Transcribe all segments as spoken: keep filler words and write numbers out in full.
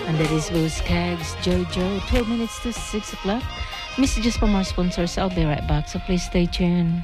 And that is Louis Skaggs, Jojo. twelve minutes to six o'clock. Messages from our sponsors. I'll be right back, so please stay tuned.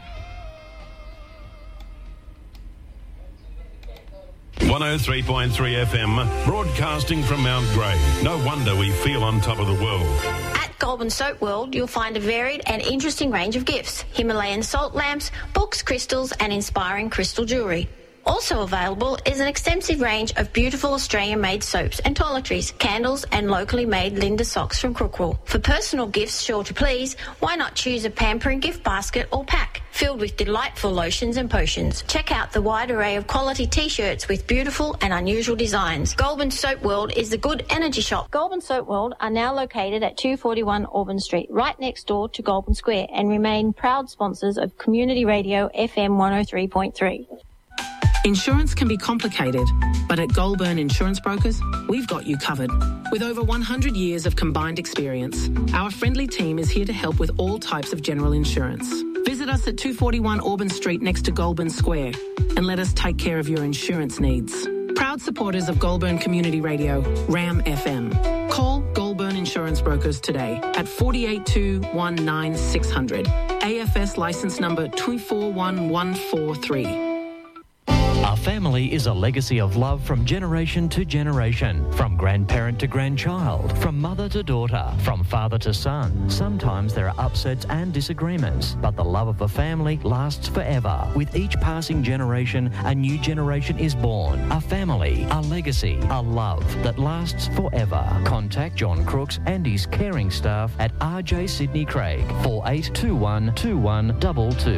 one oh three point three F M, broadcasting from Mount Grey. No wonder we feel on top of the world. At Goulburn Soap World, you'll find a varied and interesting range of gifts. Himalayan salt lamps, books, crystals and inspiring crystal jewellery. Also available is an extensive range of beautiful Australian-made soaps and toiletries, candles and locally made Linda socks from Crookwell. For personal gifts sure to please, why not choose a pampering gift basket or pack filled with delightful lotions and potions. Check out the wide array of quality T-shirts with beautiful and unusual designs. Goulburn Soap World is the good energy shop. Goulburn Soap World are now located at two forty-one Auburn Street, right next door to Goulburn Square, and remain proud sponsors of Community Radio F M one oh three point three. Insurance can be complicated, but at Goulburn Insurance Brokers, we've got you covered. With over one hundred years of combined experience, our friendly team is here to help with all types of general insurance. Visit us at two forty-one Auburn Street next to Goulburn Square and let us take care of your insurance needs. Proud supporters of Goulburn Community Radio, RAM F M. Call Goulburn Insurance Brokers today at four eight two, one nine six hundred. A F S licence number two four one one four three. Our family is a legacy of love from generation to generation, from grandparent to grandchild, from mother to daughter, from father to son. Sometimes there are upsets and disagreements, but the love of a family lasts forever. With each passing generation, a new generation is born. A family, a legacy, a love that lasts forever. Contact John Crooks and his caring staff at R J Sydney Craig, four eight two one, two one two two.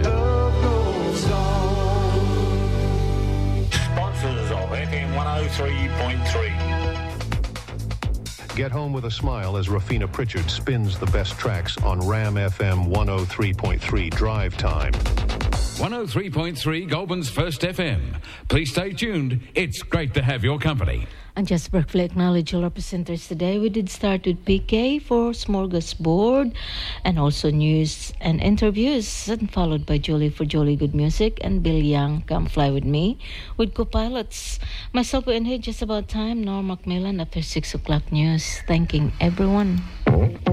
Of F M one oh three point three. Get home with a smile as Rafina Pritchard spins the best tracks on RAM F M one oh three point three Drive Time. one oh three point three Goulburn's First F M. Please stay tuned. It's great to have your company. And just briefly acknowledge all our presenters today. We did start with P K for Smorgasbord and also news and interviews, and followed by Julie for Jolly Good Music and Bill Young, Come Fly With Me, with co-pilots. Myself in here just about time, Norm Macmillan after six o'clock news. Thanking everyone.